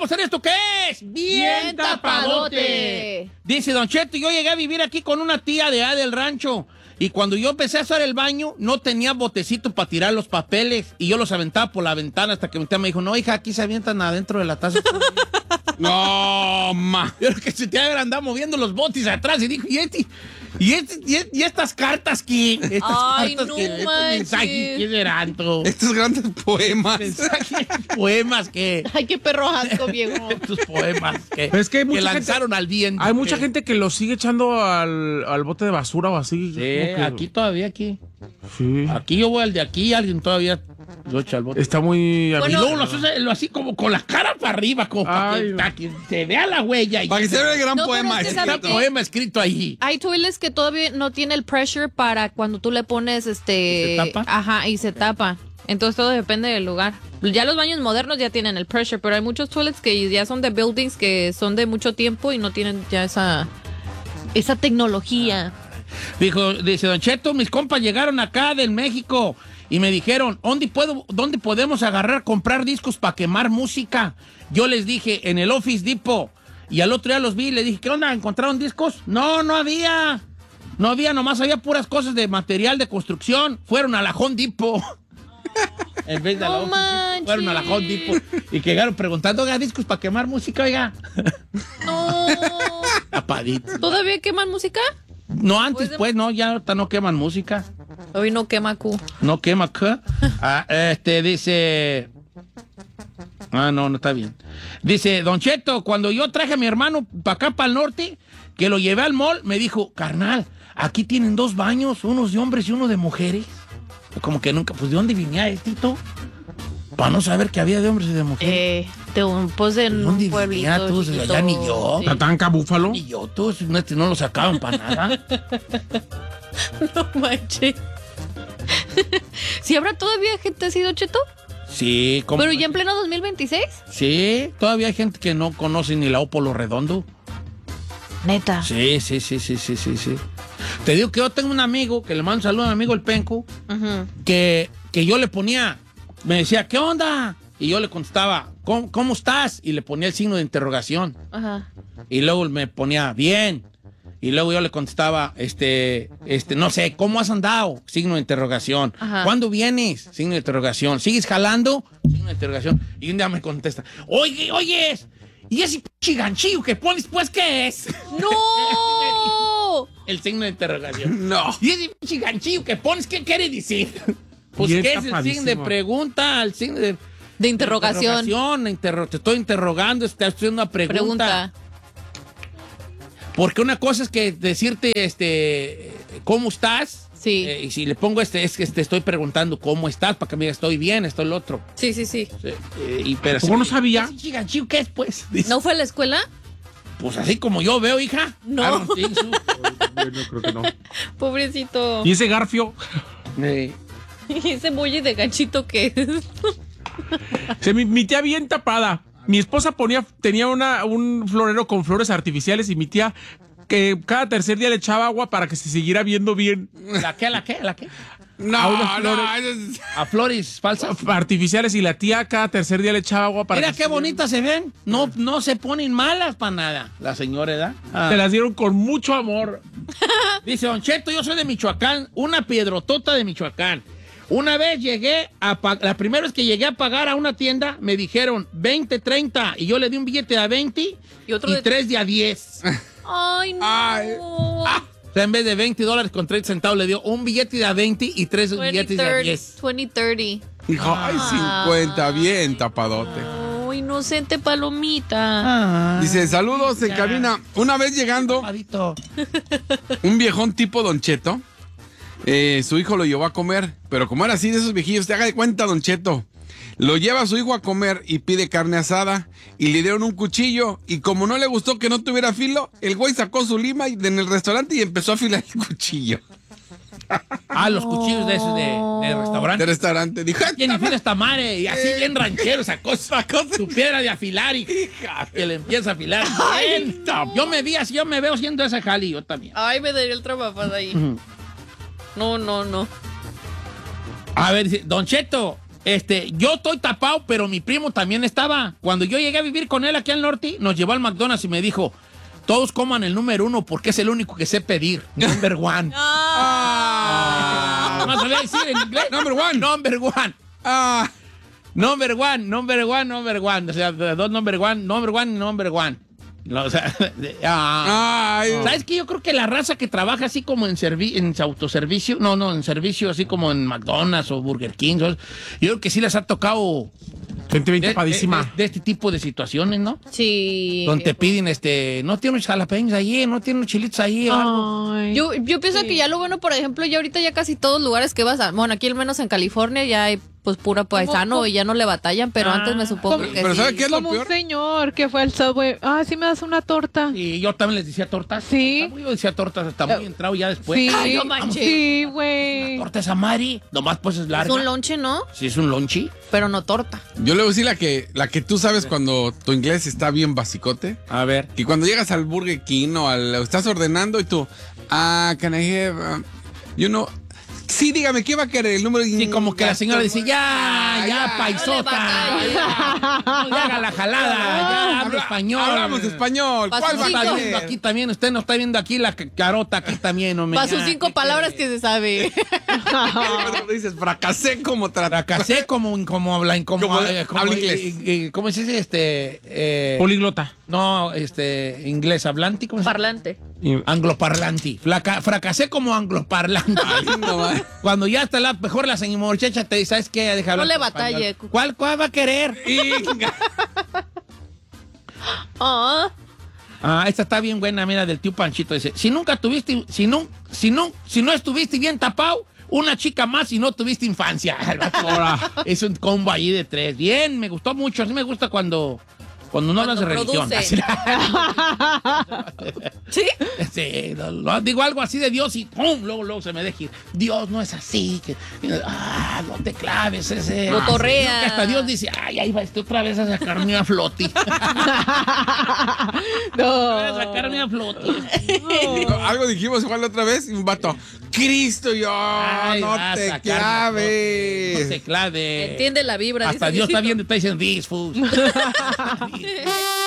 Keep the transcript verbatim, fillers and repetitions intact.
vamos a hacer esto, ¿qué es? Bien tapadote. Dice Don Cheto, yo llegué a vivir aquí con una tía de allá del rancho. Y cuando yo empecé a hacer el baño, no tenía botecito para tirar los papeles. Y yo los aventaba por la ventana hasta que mi tía me dijo, no, hija, aquí se avientan adentro de la taza. No, ma. Yo creo que se te andaba moviendo los botes atrás y dijo, ¿y, este, y, este, y, este, y estas cartas qué? Estas Ay, cartas no que, estos manches. mensajes, ¿qué serán? tú? Estos grandes poemas. Mensajes, poemas que... Ay, qué perro asco, viejo. Estos poemas que, Pero es que hay que mucha lanzaron gente, al viento. Hay mucha que- gente que lo sigue echando al, al bote de basura o así. Sí, como que- aquí todavía, aquí. Sí. Aquí yo voy al de aquí, alguien todavía lo echa al bote. Está muy... Bueno, y luego lo hace lo así como con la cara para arriba, como para Ay, que, no. pa' que se vea la huella. Y Para que se vea el gran No, pero poema. es que ese. sabe está qué? poema escrito ahí. Hay toilets que todavía no tiene el pressure para cuando tú le pones este... ¿Se tapa? Ajá, y se tapa. Entonces todo depende del lugar. Ya los baños modernos ya tienen el pressure, pero hay muchos toilets que ya son de buildings que son de mucho tiempo y no tienen ya esa... Esa tecnología. Dijo, dice Don Cheto, mis compas llegaron acá del México y me dijeron, ¿dónde, puedo, ¿dónde podemos agarrar, comprar discos para quemar música? Yo les dije, en el Office Depot. Y al otro día los vi y le dije, ¿qué onda? ¿Encontraron discos? No, no había. No había, nomás había puras cosas de material de construcción. Fueron a la Home Depot. En vez de a la No Office Depot, manches. fueron a la Home Depot. Y que llegaron preguntando, oiga, discos para quemar música, oiga. No. Tapadito. ¿Todavía queman música? No, antes Pues de- pues, no, ya ahorita no queman música. Hoy no quema Q. No quema acá. Ah, este dice. Ah, no, no está bien. Dice, Don Cheto, cuando yo traje a mi hermano para acá, para el norte, que lo llevé al mall, me dijo, carnal, aquí tienen dos baños, unos de hombres y uno de mujeres. Como que nunca, pues ¿de dónde venía el Tito? Para no saber que había de hombres y de mujeres. Eh, de un, pues de ¿Dónde un vivía pueblito tú? chiquito. Ya ni yo. Sí. Tatanca, búfalo. Y yo, todos no, este, no lo sacaban para nada. No manches. ¿Si habrá todavía gente así, Don Cheto? Sí, ¿cómo? Pero ya en pleno dos mil veintiséis. Sí, todavía hay gente que no conoce ni la Ópolo Redondo. Neta. Sí, sí, sí, sí, sí, sí, sí. Te digo que yo tengo un amigo, que le mando un saludo a mi amigo el Penco, Ujú. que, que yo le ponía, me decía, ¿qué onda? Y yo le contestaba, ¿cómo, cómo estás? Y le ponía el signo de interrogación. Ajá. Y luego me ponía, bien. Y luego yo le contestaba, este, este, no sé, ¿cómo has andado? Signo de interrogación. Ajá. ¿Cuándo vienes? Signo de interrogación. ¿Sigues jalando? Signo de interrogación. Y un día me contesta, oye, oyes, ¿y ese pinche ganchillo que pones, pues, qué es? ¡No! El signo de interrogación. No. ¿Y ese pinche ganchillo que pones, qué quiere decir? Pues, Bien ¿qué es el tapadísimo. signo de pregunta? El signo de... De interrogación. interrogación, interro- te estoy interrogando, te estoy haciendo una pregunta. Pregunta. Porque una cosa es que decirte, este, ¿cómo estás? Sí. Eh, y si le pongo este, es que te estoy preguntando cómo estás, para que me digas, estoy bien, estoy el otro. Sí, sí, sí. Sí, eh, y, pero ¿Cómo no sabía? ¿Ese chiganchillo qué es, pues? Dice, ¿No fue a la escuela? pues así como yo veo, hija. No. I don't think so. Yo creo que no. Pobrecito. ¿Y ese garfio? Eh, ¿Y ese bolli de ganchito que es? Se, mi, mi tía bien tapada. Mi esposa ponía, tenía una, un florero con flores artificiales y mi tía que cada tercer día le echaba agua para que se siguiera viendo bien. ¿La qué, la qué, la qué? No, A unas no, flores. eso es- A flores falsas. Artificiales y la tía cada tercer día le echaba agua para Mira que qué se- bonitas se ven. No, no se ponen malas para nada. La señora, ¿verdad? Ah. Se las dieron con mucho amor. Dice, Don Cheto, yo soy de Michoacán, una piedrotota de Michoacán. Una vez llegué, a pa- la primera vez que llegué a pagar a una tienda, me dijeron veinte, treinta, y yo le di un billete de a veinte Y otro y de- tres de a diez. Ay, no. Ay. O sea, en vez de veinte dólares con treinta centavos, le dio un billete de a veinte y tres billetes de a diez. veinte, treinta. Dijo, ay, cincuenta, bien tapadote. Oh, inocente palomita. Ah, Dice, saludos en ya. cabina. Una vez llegando, Padito. un viejón tipo Don Cheto, eh, su hijo lo llevó a comer, pero como era así de esos viejillos, te haga de cuenta, Don Cheto. Lo lleva a su hijo a comer y pide carne asada y le dieron un cuchillo y como no le gustó que no tuviera filo, el güey sacó su lima y- en el restaurante y empezó a afilar el cuchillo Ah, los cuchillos de esos de, de del restaurante. restaurante. Dijo, "Ay, ¿Quién infiere esta madre? Y así bien ranchero, sacó, sacó su piedra de afilar y que le empieza a afilar. Bien. Yo me vi así, yo me veo haciendo ese jali, yo también. Ay, me daría el trabajo ahí. No, no, no. A ver, dice, Don Cheto, Este, yo estoy tapado, pero mi primo también estaba. Cuando yo llegué a vivir con él aquí al norte, nos llevó al McDonald's y me dijo, todos coman el número uno porque es el único que sé pedir. Number one. Ah. ¿No sabía decir en inglés? Number one. Number one. Ah. Number one, number one, number one. O sea, dos number one, number one, number one. No, o sea, ah. Ay. ¿Sabes qué? Yo creo que la raza que trabaja así como en, servi en autoservicio, no, no, en servicio así como en McDonald's o Burger King, yo creo que sí les ha tocado Gente bien de, de, tapadísima. de- de este tipo de situaciones, ¿no? Sí. Donde te piden, este, no tiene unos jalapeños ahí, no tiene unos chilitos ahí o algo. Ay. Yo, yo pienso que ya lo bueno, por ejemplo, ya ahorita ya casi todos lugares que vas a, bueno, aquí al menos en California ya hay pues pura paisano ¿Cómo? y ya no le batallan, pero Ah, antes me supongo ¿cómo? que Pero sí. ¿sabe qué es lo Como peor? un señor que fue al Subway. Ah, sí me das una torta. Y yo también les decía tortas. Sí. Yo decía tortas hasta muy entrado ya después. Sí, Ay, no manches. sí, güey. Torta esa Mari, nomás pues es Es larga. un lonche, ¿no? Sí, es un lonchi. Pero no torta. Yo le voy a decir la que, la que tú sabes cuando tu inglés está bien basicote. A ver. Que cuando llegas al Burger King o al... Estás ordenando y tú... Ah, can I have... um, you know... Sí, dígame, ¿qué va a querer? El número... Sí, como que la señora dice, ya, ya, paisota. batalla. Ya, no haga la jalada, ya, habla español. Hablamos español. Pa' ¿Cuál sus va Está a cinco. viendo querer? aquí también, usted no está viendo aquí la ca- carota, aquí también, hombre. Para sus ya, cinco ¿qué palabras quiere? que se sabe. Cuando dices, fracasé como tratar. Fracasé como, como habla, como, Como eh, como- habla inglés. eh, eh, ¿cómo se dice? Este, eh, Poliglota. no, este, inglés hablante, ¿cómo se dice? Parlante. Angloparlanti. Flaca- fracasé como angloparlante. No, va. Cuando ya está la mejor la señora muchacha te dice, ¿sabes qué? Deja hablar No le en batalle. español. ¿Cuál, ¿Cuál va a querer? Inga. Ah, Ah, esta está bien buena, mira, del tío Panchito. Dice, si nunca tuviste, si no, si no, si no estuviste bien tapado, una chica más y no tuviste infancia. Es un combo ahí de tres. Bien, me gustó mucho. Así me gusta cuando, cuando no hablas de Cuando religión. produce. ¿Sí? Sí, lo- lo- digo algo así de Dios y ¡pum! Luego, luego se me deja ir. Dios no es así. Que, ah, no te claves ese. Lo torrea. Que hasta Dios dice, ay, ahí va este otra vez a sacarme a flote. No. a sacarme a flote. No, algo dijimos igual la otra vez y un vato. Cristo, yo, Ay, no va a te sacarme a flote. No claves. te claves. Entiende la vibra. Hasta dice Dios está Diosito. viendo y está diciendo, this fool.